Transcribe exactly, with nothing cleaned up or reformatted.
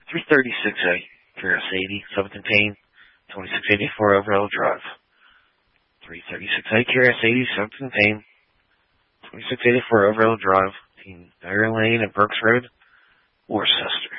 three thirty-six A, K R S eighty, self-contained, twenty-six eighty-four Overhill Drive. three thirty-six A, K R S eighty, self-contained, twenty-six eighty-four Overhill Drive, between Dyer Lane and Brooks Road, Worcester.